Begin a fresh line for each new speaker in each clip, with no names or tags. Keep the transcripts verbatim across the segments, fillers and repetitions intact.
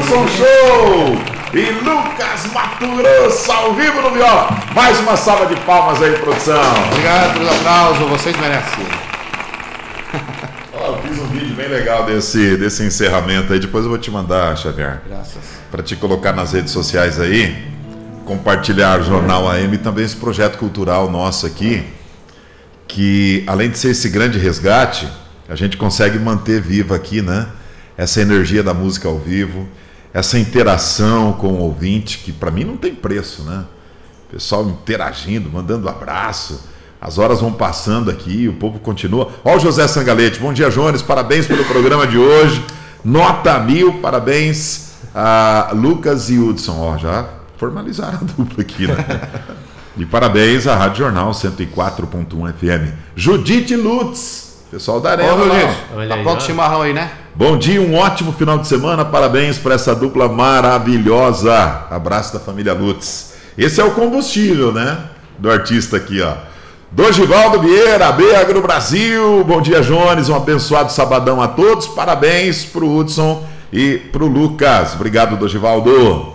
Hudson Show e Lucas Mato Grosso ao vivo no viola. Mais uma salva de palmas aí, produção.
Obrigado pelo aplauso, vocês merecem.
Eu fiz um vídeo bem legal desse, desse encerramento aí, depois eu vou te mandar, Xavier.
Graças.
Para te colocar nas redes sociais aí, compartilhar o Jornal A M e também esse projeto cultural nosso aqui, que além de ser esse grande resgate, a gente consegue manter viva aqui, né? Essa energia da música ao vivo, essa interação com o ouvinte, que para mim não tem preço, né? O pessoal interagindo, mandando abraço, as horas vão passando aqui, o povo continua. Ó o José Sangalete, bom dia, Jones, parabéns pelo programa de hoje, nota mil, parabéns a Lucas e Hudson, ó, já formalizaram a dupla aqui, né? E parabéns à Rádio Jornal cento e quatro ponto um F M. Judite Lutz, pessoal da Arena.
Ô, Judite, tá pronto o chimarrão aí, né?
Bom dia, um ótimo final de semana, parabéns para essa dupla maravilhosa. Abraço da família Lutz. Esse é o combustível, né? Do artista aqui, ó. Dorivaldo Vieira, B Agro Brasil. Bom dia, Jones, um abençoado sabadão a todos. Parabéns pro Hudson e pro Lucas. Obrigado, Dorivaldo.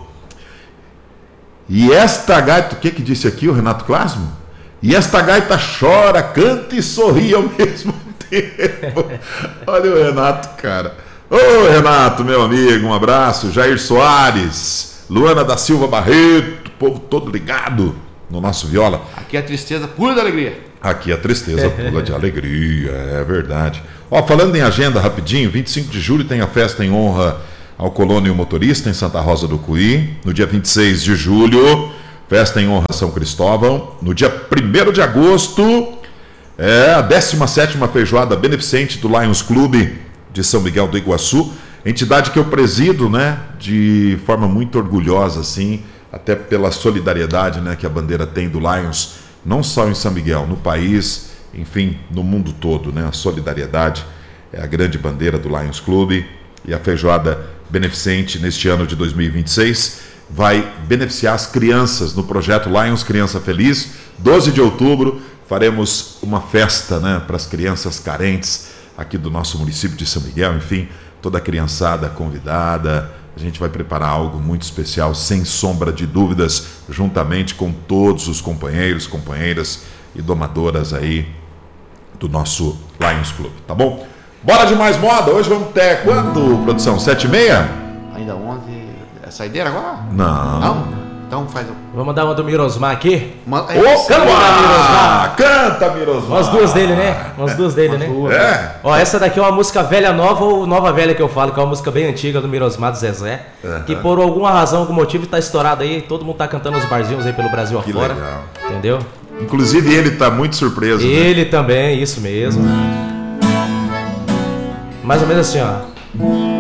E esta gaita, o que que disse aqui o Renato Clasmo? E esta gaita chora, canta e sorri ao mesmo tempo. Olha o Renato, cara. Ô Renato, meu amigo, um abraço. Jair Soares, Luana da Silva Barreto, povo todo ligado no nosso viola.
Aqui é tristeza pura de alegria.
Aqui é tristeza pura de alegria, é verdade. Ó, falando em agenda rapidinho, vinte e cinco de julho tem a festa em honra ao colono e o motorista em Santa Rosa do Cuí. No dia vinte e seis de julho, festa em honra a São Cristóvão. No dia primeiro de agosto, é a décima sétima feijoada beneficente do Lions Clube de São Miguel do Iguaçu, entidade que eu presido, né, de forma muito orgulhosa, assim, até pela solidariedade, né, que a bandeira tem do Lions, não só em São Miguel, no país, enfim, no mundo todo, né, a solidariedade é a grande bandeira do Lions Clube. E a feijoada beneficente neste ano de dois mil e vinte e seis vai beneficiar as crianças no projeto Lions Criança Feliz. doze de outubro faremos uma festa, né, para as crianças carentes aqui do nosso município de São Miguel. Enfim, toda a criançada convidada. A gente vai preparar algo muito especial, sem sombra de dúvidas, juntamente com todos os companheiros, companheiras e domadoras aí do nosso Lions Club, tá bom? Bora de mais moda, hoje vamos até quando, produção? Sete e meia?
Ainda onze, é saideira agora?
Não.
Não? Então faz o...
Vamos mandar uma do Mirosmar aqui?
Uma...
Ô, canta, canta, Mirosmar!
Umas duas dele, né? Umas duas dele, né?
É?
Ó, essa daqui é uma música velha nova ou nova velha que eu falo, que é uma música bem antiga do Mirosmar, do Zezé, uhum. Que por alguma razão, algum motivo tá estourada aí, todo mundo tá cantando os barzinhos aí pelo Brasil
que
afora.
Legal.
Entendeu?
Inclusive ele tá muito surpreso.
Ele
né?
também, isso mesmo. Mais ou menos assim, ó.